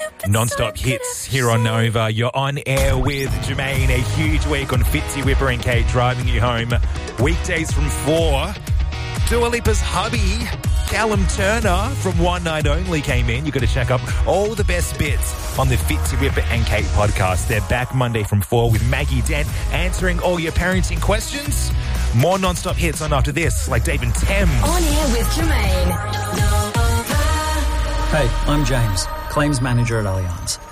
Non-stop hits here on Nova. You're on air with Jermaine. A huge week on Fitzy, Whipper and Kate driving you home. Weekdays from 4. Dua Lipa's hubby, Callum Turner from One Night Only came in. You've got to check up all the best bits on the Fitzy, Whipper and Kate podcast. They're back Monday from 4 with Maggie Dent answering all your parenting questions. More non-stop hits on after this, like Dave and Thames. On air with Jermaine. Hey, I'm James, Claims Manager at Allianz.